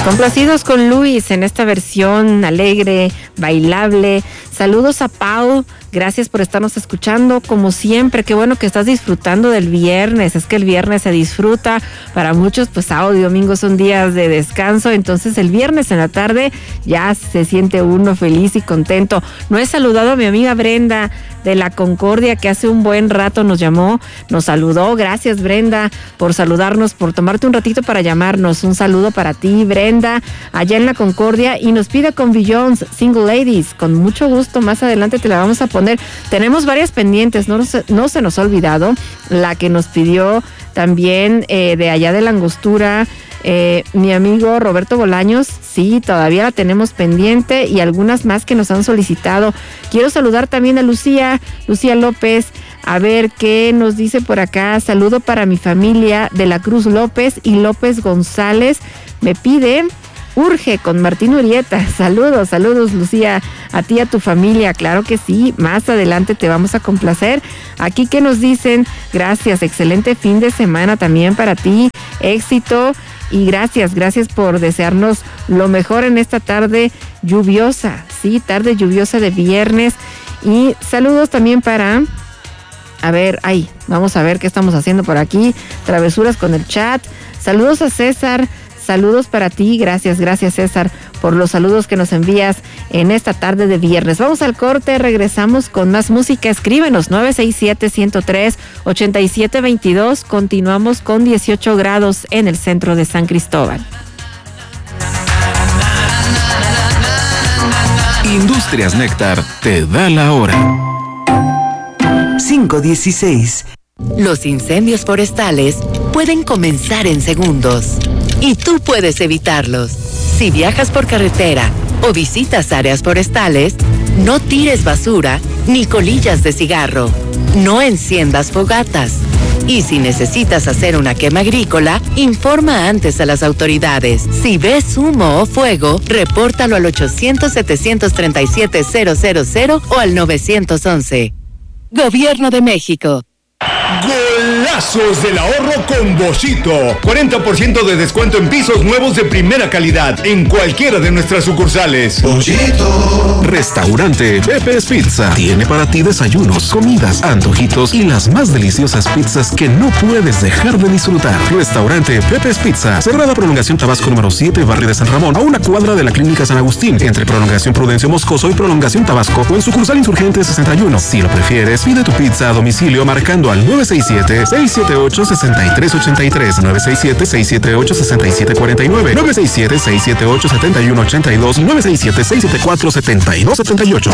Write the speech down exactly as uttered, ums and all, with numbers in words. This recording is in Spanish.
Complacidos con Luis en esta versión alegre, bailable. Saludos a Pau, gracias por estarnos escuchando. Como siempre, qué bueno que estás disfrutando del viernes. Es que el viernes se disfruta. Para muchos, pues sábado y domingo son días de descanso. Entonces el viernes en la tarde ya se siente uno feliz y contento. No he saludado a mi amiga Brenda de la Concordia, que hace un buen rato nos llamó, nos saludó. Gracias, Brenda, por saludarnos, por tomarte un ratito para llamarnos. Un saludo para ti, Brenda, allá en la Concordia, y nos pide con Beyoncé, Single Ladies, con mucho gusto. Más adelante te la vamos a poner. Tenemos varias pendientes, no, nos, no se nos ha olvidado la que nos pidió también eh, de allá de la Angostura, Eh, mi amigo Roberto Bolaños. Sí, todavía la tenemos pendiente, y algunas más que nos han solicitado. Quiero saludar también a Lucía, Lucía López, a ver qué nos dice por acá. Saludo para mi familia de la Cruz López y López González. Me pide Urge con Martín Urieta. Saludos, saludos, Lucía, a ti y a tu familia. Claro que sí, más adelante te vamos a complacer. Aquí que nos dicen, gracias, excelente fin de semana también para ti, éxito. Y gracias, gracias por desearnos lo mejor en esta tarde lluviosa, sí, tarde lluviosa de viernes. Y saludos también para, a ver, ay, vamos a ver qué estamos haciendo por aquí, travesuras con el chat. Saludos a César, saludos para ti, gracias, gracias César por los saludos que nos envías en esta tarde de viernes. Vamos al corte, regresamos con más música. Escríbenos nueve seis siete, uno cero tres, ocho siete dos dos. Continuamos con dieciocho grados en el centro de San Cristóbal. Industrias Néctar te da la hora. cinco dieciséis. Los incendios forestales pueden comenzar en segundos y tú puedes evitarlos. Si viajas por carretera o visitas áreas forestales, no tires basura ni colillas de cigarro. No enciendas fogatas. Y si necesitas hacer una quema agrícola, informa antes a las autoridades. Si ves humo o fuego, repórtalo al ochocientos, setecientos treinta y siete, cero cero cero o al nueve once. Gobierno de México. Golazos del ahorro con Boschito. cuarenta por ciento de descuento en pisos nuevos de primera calidad en cualquiera de nuestras sucursales. Boschito. Restaurante Pepe's Pizza tiene para ti desayunos, comidas, antojitos y las más deliciosas pizzas que no puedes dejar de disfrutar. Restaurante Pepe's Pizza, Sagrada Prolongación Tabasco número siete, Barrio de San Ramón, a una cuadra de la Clínica San Agustín, entre Prolongación Prudencio Moscoso y Prolongación Tabasco, o en sucursal Insurgente sesenta y uno. Si lo prefieres, pide tu pizza a domicilio marcando al nueve seis siete, seis siete ocho, seis tres ocho tres, nueve seis siete, seis siete ocho, seis siete cuatro nueve, nueve seis siete, seis siete ocho, siete uno ocho dos y nueve seis siete, seis siete cuatro, siete dos siete ocho.